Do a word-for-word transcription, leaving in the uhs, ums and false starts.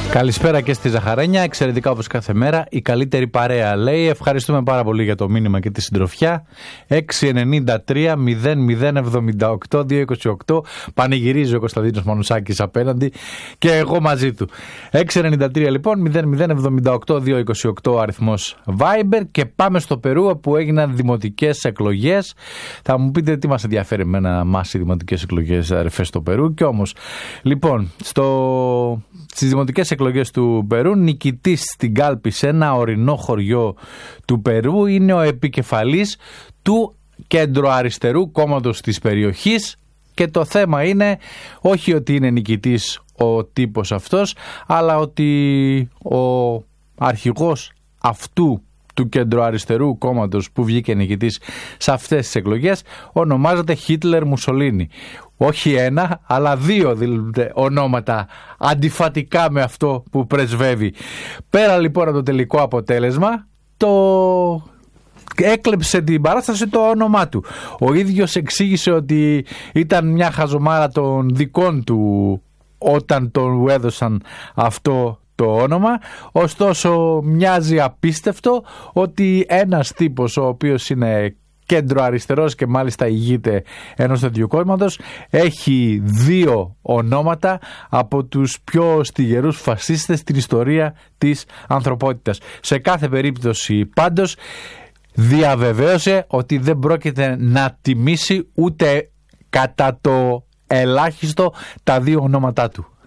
Καλησπέρα και στη Ζαχαρένια, εξαιρετικά όπως κάθε μέρα, η καλύτερη παρέα λέει. Ευχαριστούμε πάρα πολύ για το μήνυμα και τη συντροφιά. έξι εννιά τρία μηδέν μηδέν εβδομήντα οκτώ διακόσια είκοσι οκτώ. Πανηγυρίζει ο Κωνσταντίνος Μανουσάκης απέναντι και εγώ μαζί του. έξι εννιά τρία λοιπόν μηδέν μηδέν εβδομήντα οκτώ διακόσια είκοσι οκτώ αριθμός Viber. Και πάμε στο Περού, όπου έγιναν δημοτικές εκλογές. Θα μου πείτε τι μας ενδιαφέρει εμένα μας οι δημοτικές εκλογές, αδερφές, στο Περού. Και όμως, λοιπόν, στο... στις δημοτικές εκλογές του Περού, νικητής στην κάλπη σε ένα ορεινό χωριό του Περού είναι ο επικεφαλής του κέντρο-αριστερού κόμματος της περιοχής. Και το θέμα είναι όχι ότι είναι νικητής ο τύπος αυτός, αλλά ότι ο αρχηγός αυτού του κεντροαριστερού κόμματος που βγήκε νικητής σε αυτές τις εκλογές ονομάζεται Χίτλερ Μουσολίνι. Όχι ένα, αλλά δύο δηλαδή ονόματα αντιφατικά με αυτό που πρεσβεύει. Πέρα λοιπόν από το τελικό αποτέλεσμα, το... έκλεψε την παράσταση το όνομά του. Ο ίδιος εξήγησε ότι ήταν μια χαζομάρα των δικών του όταν τον έδωσαν αυτό το όνομα. Ωστόσο μοιάζει απίστευτο ότι ένας τύπος ο οποίος είναι κέντρο αριστερός και μάλιστα ηγείται ενός τέτοιου κόμματος έχει δύο ονόματα από τους πιο στιγερούς φασίστες στην ιστορία της ανθρωπότητας. Σε κάθε περίπτωση πάντως διαβεβαίωσε ότι δεν πρόκειται να τιμήσει ούτε κατά το ελάχιστο τα δύο ονόματά του.